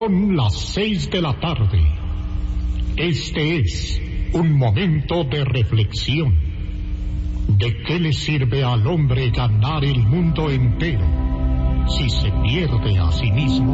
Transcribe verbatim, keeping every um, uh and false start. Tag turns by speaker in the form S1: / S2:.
S1: Son las seis de la tarde. Este es un momento de reflexión. ¿De qué le sirve al hombre ganar el mundo entero si se pierde a sí mismo?